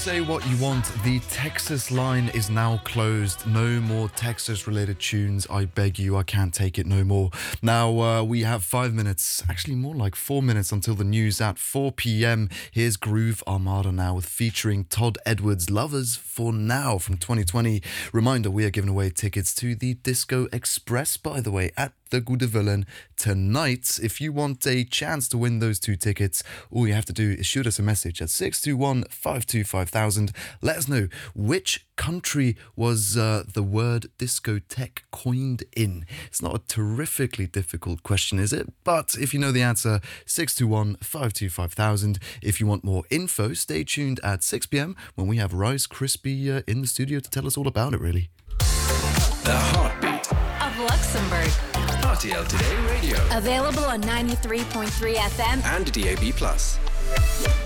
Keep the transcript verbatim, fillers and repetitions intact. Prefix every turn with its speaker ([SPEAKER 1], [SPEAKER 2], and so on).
[SPEAKER 1] say what you want. The Texas line is now closed. No more Texas-related tunes. I beg you, I can't take it no more. Now, uh, we have five minutes, actually more like four minutes until the news at four p.m. Here's Groove Armada now with featuring Todd Edwards, Lovers for Now from twenty twenty. Reminder, we are giving away tickets to the Disco Express, by the way, at the Gode Villen tonight. If you want a chance to win those two tickets, all you have to do is shoot us a message at six two one, five two five thousand. Let us know which country was uh, the word discotheque coined in. It's not a terrifically difficult question, is it? But if you know the answer, six two one, five two five thousand. If you want more info, stay tuned at six p.m. when we have Rice Crispy uh, in the studio to tell us all about it, really.
[SPEAKER 2] The heartbeat
[SPEAKER 3] of Luxembourg.
[SPEAKER 2] R T L Today Radio.
[SPEAKER 3] Available on ninety-three point three F M
[SPEAKER 2] and D A B plus.